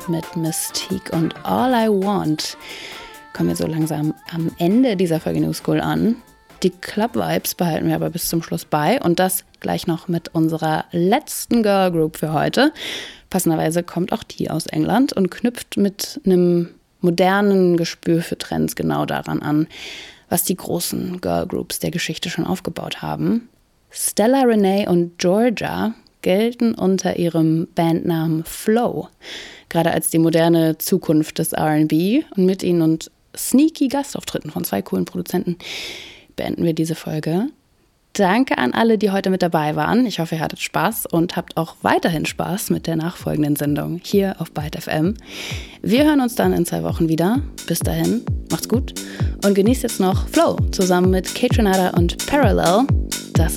mit Mystique und All I Want. Kommen wir so langsam am Ende dieser Folge New School an. Die Club-Vibes behalten wir aber bis zum Schluss bei und das gleich noch mit unserer letzten Girl Group für heute. Passenderweise kommt auch die aus England und knüpft mit einem modernen Gespür für Trends genau daran an, was die großen Girl Groups der Geschichte schon aufgebaut haben. Stella, Renee und Georgia gelten unter ihrem Bandnamen Flow, gerade als die moderne Zukunft des R&B, und mit ihnen und sneaky Gastauftritten von 2 coolen Produzenten beenden wir diese Folge. Danke an alle, die heute mit dabei waren. Ich hoffe, ihr hattet Spaß und habt auch weiterhin Spaß mit der nachfolgenden Sendung hier auf Byte FM. Wir hören uns dann in 2 Wochen wieder. Bis dahin, macht's gut und genießt jetzt noch Flow zusammen mit Kaytranada und Parallel. Das